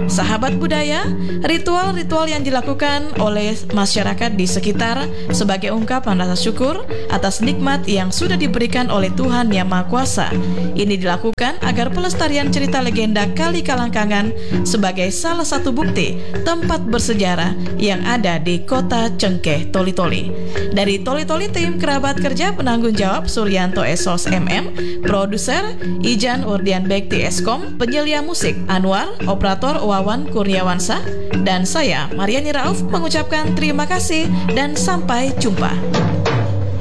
Sahabat budaya, ritual-ritual yang dilakukan oleh masyarakat di sekitar sebagai ungkapan rasa syukur atas nikmat yang sudah diberikan oleh Tuhan Yang Maha Kuasa. Ini dilakukan agar pelestarian cerita legenda Kali Kalangkangan sebagai salah satu bukti tempat bersejarah yang ada di kota Cengkeh, Toli-Toli. Dari Toli-Toli, tim kerabat kerja penanggung jawab Suryanto Esos MM, produser Ijan Urdian Bekti Eskom, penyelia musik Anwar, operator Wawan Kurniawansa, dan saya Mariani Rauf mengucapkan terima kasih dan sampai jumpa.